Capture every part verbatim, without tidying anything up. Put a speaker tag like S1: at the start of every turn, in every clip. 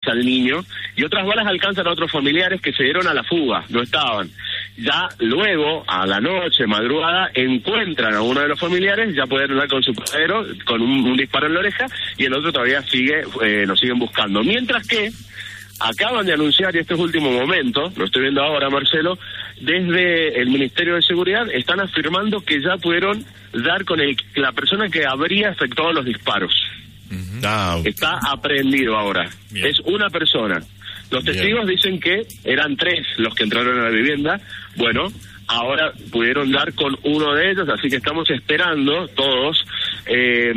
S1: hasta el niño, y otras balas alcanzan a otros familiares que se dieron a la fuga, no estaban. Ya luego, a la noche, madrugada, encuentran a uno de los familiares, ya pueden hablar con su paradero, con un, un disparo en la oreja, y el otro todavía sigue, eh, lo siguen buscando. Mientras que acaban de anunciar, y este es último momento, lo estoy viendo ahora, Marcelo, desde el Ministerio de Seguridad están afirmando que ya pudieron dar con el, la persona que habría efectuado los disparos.
S2: Uh-huh. Ah, okay.
S1: Está aprehendido ahora. Bien. Es una persona. Los testigos Bien. dicen que eran tres los que entraron a la vivienda. Bueno, ahora pudieron dar con uno de ellos, así que estamos esperando todos eh,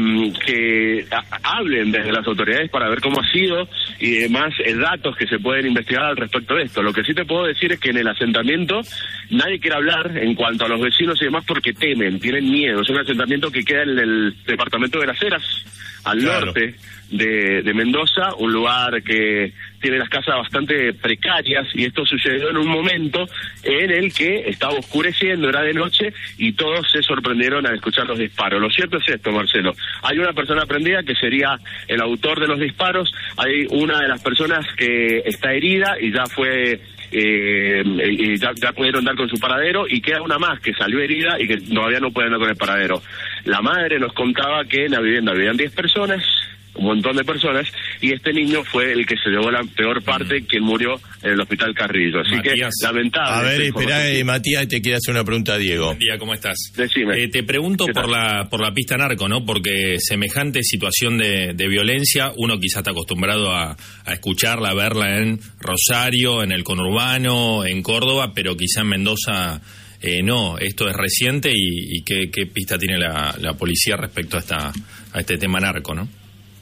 S1: que a- hablen desde las autoridades para ver cómo ha sido y demás eh, datos que se pueden investigar al respecto de esto. Lo que sí te puedo decir es que en el asentamiento nadie quiere hablar en cuanto a los vecinos y demás porque temen, tienen miedo. Es un asentamiento que queda en el departamento de Las Heras, al claro. norte de, de Mendoza, un lugar que tiene las casas bastante precarias, y esto sucedió en un momento en el que estaba oscureciendo, era de noche, y todos se sorprendieron al escuchar los disparos. Lo cierto es esto, Marcelo, hay una persona prendida que sería el autor de los disparos, hay una de las personas que está herida y ya fue... Eh, y ya, ya pudieron dar con su paradero, y queda una más que salió herida y que todavía no pueden dar con el paradero. La madre nos contaba que en la vivienda vivían diez personas, un montón de personas, y este niño fue el que se llevó la peor parte, mm. quien murió en el hospital Carrillo. Así Matías, que lamentable.
S2: A ver, espera, eh, Matías, te quiere hacer una pregunta a Diego.
S3: Buen día, ¿cómo estás?
S1: Decime.
S3: Eh, te pregunto por la por la pista narco, ¿no? Porque semejante situación de, de violencia, uno quizá está acostumbrado a, a escucharla, a verla en Rosario, en el conurbano, en Córdoba, pero quizá en Mendoza eh, no. Esto es reciente, y, y ¿qué, qué pista tiene la, la policía respecto a esta a este tema narco, ¿no?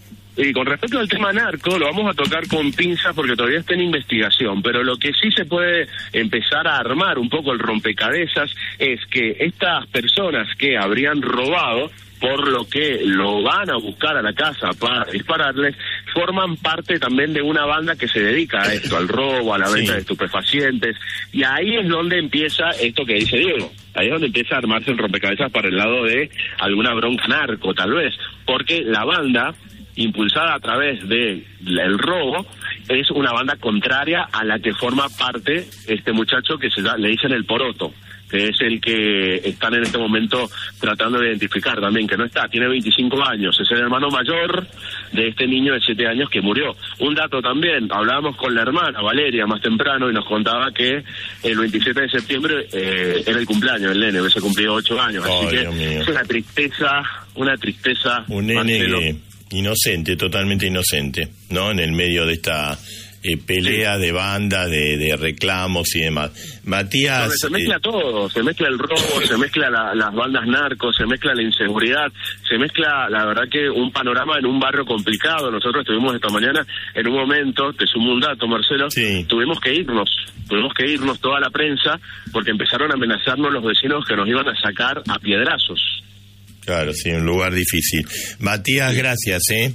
S1: Y con respecto al tema narco, lo vamos a tocar con pinzas porque todavía está en investigación, pero lo que sí se puede empezar a armar un poco el rompecabezas es que estas personas que habrían robado, por lo que lo van a buscar a la casa para dispararles, forman parte también de una banda que se dedica a esto, al robo, a la venta sí. de estupefacientes, y ahí es donde empieza esto que dice Diego. Ahí es donde empieza a armarse el rompecabezas para el lado de alguna bronca narco, tal vez, porque la banda, impulsada a través del de robo, es una banda contraria a la que forma parte este muchacho que se da, le dicen el Poroto, que es el que están en este momento tratando de identificar también, que no está, tiene veinticinco años, es el hermano mayor de este niño de siete años que murió. Un dato también, hablábamos con la hermana Valeria más temprano y nos contaba que el veintisiete de septiembre eh, era el cumpleaños del nene, que se cumplió ocho años,
S2: oh,
S1: así
S2: Dios
S1: que
S2: mío.
S1: es una tristeza, una tristeza.
S2: Un nene que... Inocente, totalmente inocente, ¿no? En el medio de esta eh, pelea sí. de banda, de, de reclamos y demás. Matías...
S1: Donde se mezcla eh... todo, se mezcla el robo, se mezcla la, las bandas narcos, se mezcla la inseguridad, se mezcla, la verdad que un panorama en un barrio complicado. Nosotros estuvimos esta mañana en un momento, te sumo un dato, Marcelo,
S2: sí.
S1: tuvimos que irnos, tuvimos que irnos toda la prensa, porque empezaron a amenazarnos los vecinos que nos iban a sacar a piedrazos.
S2: Claro, sí, un lugar difícil. Matías, gracias, ¿eh?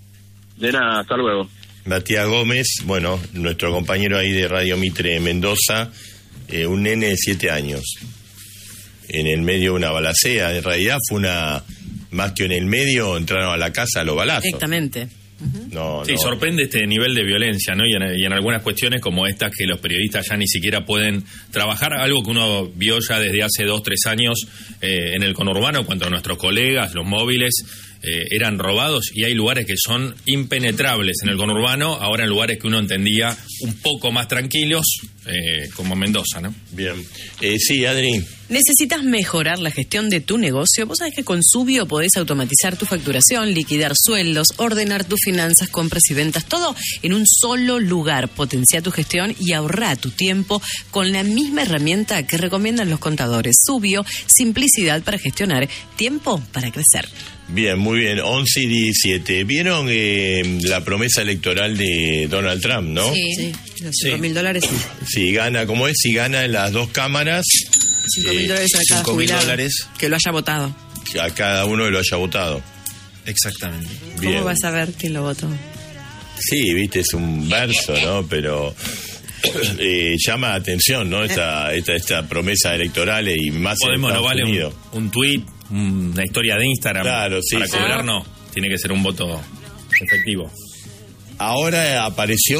S1: De nada, hasta luego.
S2: Matías Gómez, bueno, nuestro compañero ahí de Radio Mitre Mendoza, eh, un nene de siete años, en el medio de una balacera. En realidad fue una, más que en el medio, entraron a la casa a los balazos.
S4: Exactamente.
S2: Uh-huh. No,
S3: sí,
S2: no.
S3: Sorprende este nivel de violencia, ¿no? Y en, y en algunas cuestiones como estas que los periodistas ya ni siquiera pueden trabajar, algo que uno vio ya desde hace dos, tres años eh, en el conurbano, cuando nuestros colegas, los móviles, eh, eran robados, y hay lugares que son impenetrables en el conurbano, ahora en lugares que uno entendía un poco más tranquilos, eh, como Mendoza, ¿no?
S2: Bien. Eh, sí, Adri.
S4: ¿Necesitas mejorar la gestión de tu negocio? Vos sabés que con Subio podés automatizar tu facturación, liquidar sueldos, ordenar tus finanzas, compras y ventas, todo en un solo lugar. Potencia tu gestión y ahorra tu tiempo con la misma herramienta que recomiendan los contadores. Subio, simplicidad para gestionar, tiempo para crecer.
S2: Bien, muy bien, once y diecisiete. ¿Vieron eh, la promesa electoral de Donald Trump, no?
S4: Sí, sí. Los cinco mil dólares.
S2: Si gana, ¿cómo es? Si gana en las dos cámaras...
S4: Cinco mil dólares a cada jubilado dólares, que lo haya votado.
S2: A cada uno que lo haya votado.
S3: Exactamente.
S4: ¿Cómo
S2: Bien.
S4: vas a ver quién lo votó?
S2: Sí, viste, es un verso, ¿no? Pero... Eh, llama la atención, ¿no? Esta, esta, esta promesa electoral y más
S3: Podemos,
S2: en
S3: no vale
S2: Unidos.
S3: un, un tuit, una historia de Instagram.
S2: Claro, sí,
S3: para
S2: sí.
S3: cobrar, no. Tiene que ser un voto efectivo.
S2: Ahora apareció